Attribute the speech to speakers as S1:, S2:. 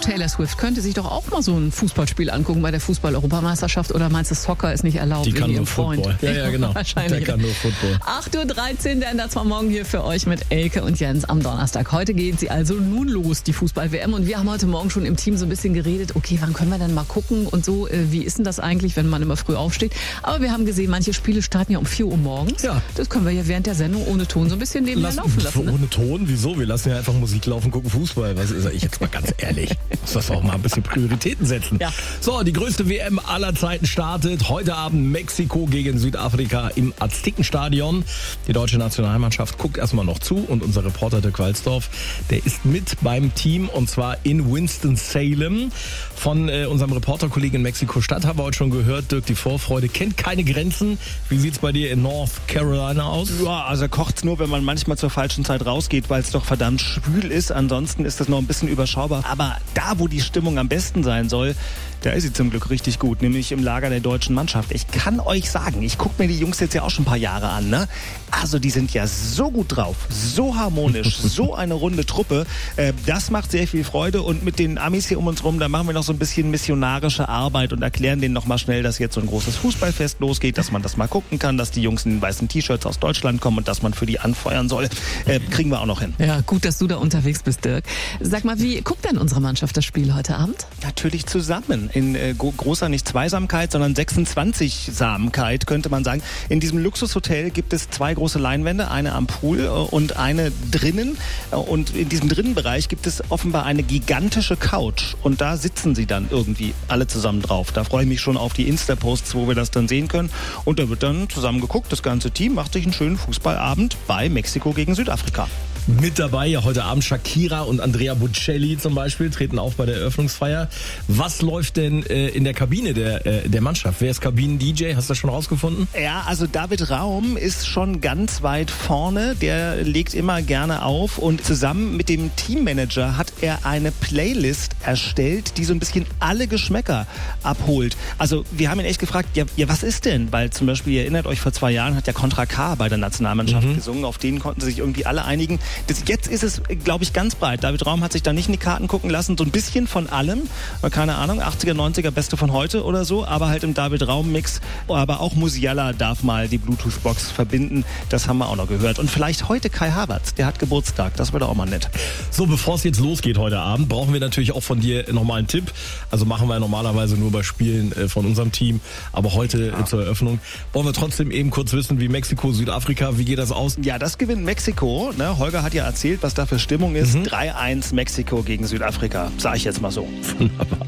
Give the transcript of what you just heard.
S1: Taylor Swift könnte sich doch auch mal so ein Fußballspiel angucken bei der Fußball-Europameisterschaft, oder meinst du, Soccer ist nicht erlaubt?
S2: Die kann nur
S1: Freund?
S2: Football. Ja, genau.
S1: Wahrscheinlich.
S2: Der kann nur Football.
S1: 8.13 Uhr, denn das war morgen hier für euch mit Elke und Jens am Donnerstag. Heute geht sie also nun los, die Fußball-WM. Und wir haben heute Morgen schon im Team so ein bisschen geredet, okay, wann können wir denn mal gucken und so, wie ist denn das eigentlich, wenn man immer früh aufsteht? Aber wir haben gesehen, manche Spiele starten ja um 4 Uhr morgens.
S2: Ja.
S1: Das können wir ja während der Sendung ohne Ton so ein bisschen nebenher laufen lassen. Ne?
S2: Ohne Ton? Wieso? Wir lassen ja einfach Musik laufen, gucken Fußball. Was ist ich jetzt mal ganz ehrlich? Muss das auch mal ein bisschen Prioritäten setzen.
S1: Ja.
S2: So, die größte WM aller Zeiten startet. Heute Abend Mexiko gegen Südafrika im Aztekenstadion. Die deutsche Nationalmannschaft guckt erstmal noch zu und unser Reporter Dirk Walsdorf, der ist mit beim Team und zwar in Winston-Salem. Von unserem Reporterkollegen in Mexiko-Stadt haben wir heute schon gehört, Dirk, die Vorfreude kennt keine Grenzen. Wie sieht's bei dir in North Carolina aus?
S3: Ja, also kocht's nur, wenn man manchmal zur falschen Zeit rausgeht, weil es doch verdammt schwül ist. Ansonsten ist das noch ein bisschen überschaubar. Aber da, wo die Stimmung am besten sein soll, da ist sie zum Glück richtig gut, nämlich im Lager der deutschen Mannschaft. Ich kann euch sagen, ich gucke mir die Jungs jetzt ja auch schon ein paar Jahre an, ne? Also die sind ja so gut drauf, so harmonisch, so eine runde Truppe. Das macht sehr viel Freude und mit den Amis hier um uns rum, da machen wir noch so ein bisschen missionarische Arbeit und erklären denen nochmal schnell, dass jetzt so ein großes Fußballfest losgeht, dass man das mal gucken kann, dass die Jungs in den weißen T-Shirts aus Deutschland kommen und dass man für die anfeuern soll. Kriegen wir auch noch hin.
S1: Ja, gut, dass du da unterwegs bist, Dirk. Sag mal, wie guckt denn unsere Mannschaft das Spiel heute Abend?
S3: Natürlich zusammen. In großer, nicht Zweisamkeit, sondern 26-Samkeit, könnte man sagen. In diesem Luxushotel gibt es 2 große Leinwände, eine am Pool und eine drinnen. Und in diesem Drinnenbereich gibt es offenbar eine gigantische Couch. Und da sitzen sie dann irgendwie alle zusammen drauf. Da freue ich mich schon auf die Insta-Posts, wo wir das dann sehen können. Und da wird dann zusammen geguckt. Das ganze Team macht sich einen schönen Fußballabend bei Mexiko gegen Südafrika.
S2: Mit dabei ja heute Abend Shakira und Andrea Bocelli zum Beispiel, treten auf bei der Eröffnungsfeier. Was läuft denn in der Kabine der Mannschaft? Wer ist Kabinen-DJ? Hast du das schon rausgefunden?
S3: Ja, also David Raum ist schon ganz weit vorne. Der legt immer gerne auf und zusammen mit dem Teammanager hat er eine Playlist erstellt, die so ein bisschen alle Geschmäcker abholt. Also wir haben ihn echt gefragt, ja was ist denn? Weil zum Beispiel, ihr erinnert euch, vor 2 Jahren hat ja Contra K bei der Nationalmannschaft gesungen. Auf den konnten sich irgendwie alle einigen. Jetzt ist es, glaube ich, ganz breit. David Raum hat sich da nicht in die Karten gucken lassen. So ein bisschen von allem. Keine Ahnung, 80er, 90er, Beste von heute oder so. Aber halt im David Raum-Mix. Aber auch Musiala darf mal die Bluetooth-Box verbinden. Das haben wir auch noch gehört. Und vielleicht heute Kai Havertz. Der hat Geburtstag. Das wäre doch auch mal nett.
S2: So, bevor es jetzt losgeht heute Abend, brauchen wir natürlich auch von dir nochmal einen Tipp. Also machen wir normalerweise nur bei Spielen von unserem Team. Aber heute zur Eröffnung wollen wir trotzdem eben kurz wissen, wie Mexiko, Südafrika, wie geht das aus?
S3: Ja, das gewinnt Mexiko. Ne? Holger hat ja erzählt, was da für Stimmung ist. 3-1 Mexiko gegen Südafrika. Sag ich jetzt mal so.
S2: Wunderbar.